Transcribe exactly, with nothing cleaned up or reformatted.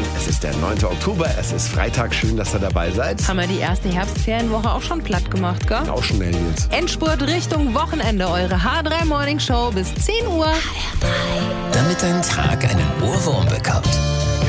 Es ist der neunte Oktober, es ist Freitag. Schön, dass ihr dabei seid. Haben wir die erste Herbstferienwoche auch schon platt gemacht, gell? Auch schnell jetzt. Endspurt Richtung Wochenende. Eure H drei Morning Show bis zehn Uhr. Damit dein Tag einen Ohrwurm bekommt.